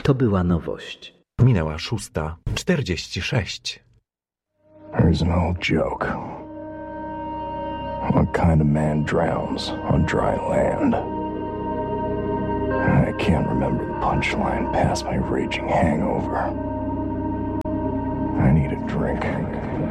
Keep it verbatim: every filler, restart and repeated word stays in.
To była nowość. Minęła szósta czterdzieści sześć. Here's an old joke. What kind of man drowns on dry land? I can't remember the punchline past my raging hangover. I need a drink.